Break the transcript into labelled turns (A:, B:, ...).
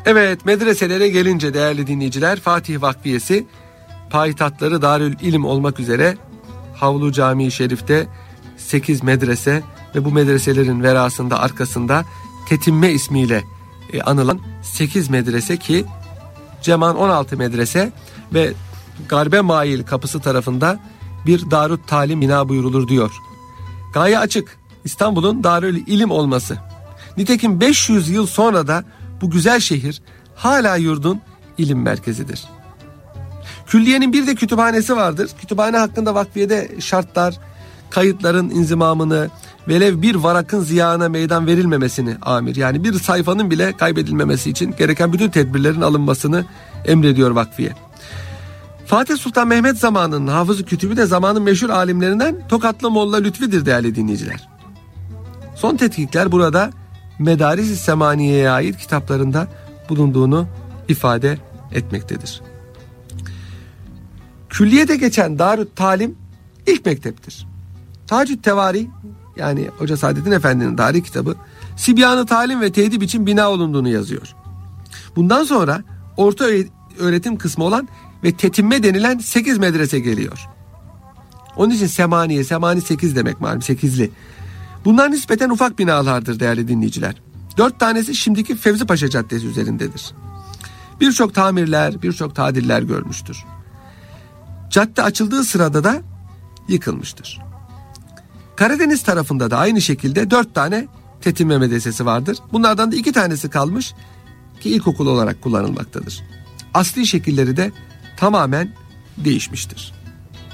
A: Evet, medreselere gelince değerli dinleyiciler, Fatih Vakfiyesi payitahtları Darül İlim olmak üzere Havlu Camii Şerif'te 8 medrese ve bu medreselerin verasında arkasında Tetimme ismiyle anılan 8 medrese ki Ceman 16 medrese ve Garbe Mail kapısı tarafında bir Darut Talim bina buyurulur diyor. Gaye açık, İstanbul'un Darül İlim olması. Nitekim 500 yıl sonra da bu güzel şehir hala yurdun ilim merkezidir. Külliyenin bir de kütüphanesi vardır. Kütüphane hakkında vakfiyede şartlar, kayıtların inzimamını, velev bir varakın ziyana meydan verilmemesini amir. Yani bir sayfanın bile kaybedilmemesi için gereken bütün tedbirlerin alınmasını emrediyor vakfiye. Fatih Sultan Mehmet zamanının hafızı kütübü de zamanın meşhur alimlerinden Tokatlı Molla Lütfi'dir değerli dinleyiciler. Son tetkikler burada Medaris-i Semaniye'ye ait kitaplarında bulunduğunu ifade etmektedir. Külliyede geçen Darut Talim ilk mekteptir. Tacü't Tevari yani Hoca Saadettin Efendi'nin Dari kitabı Sibyan-ı Talim ve Tedip için bina olunduğunu yazıyor. Bundan sonra orta öğretim kısmı olan ve Tetimme denilen 8 medrese geliyor. Onun için semani 8 demek malum 8'li. Bunlar nispeten ufak binalardır değerli dinleyiciler. 4 tanesi şimdiki Fevzi Paşa Caddesi üzerindedir. Birçok tamirler, birçok tadiller görmüştür. Cadde açıldığı sırada da yıkılmıştır. Karadeniz tarafında da aynı şekilde 4 tane Tetimme medresesi vardır. Bunlardan da 2 tanesi kalmış ki ilkokul olarak kullanılmaktadır. Asli şekilleri de tamamen değişmiştir.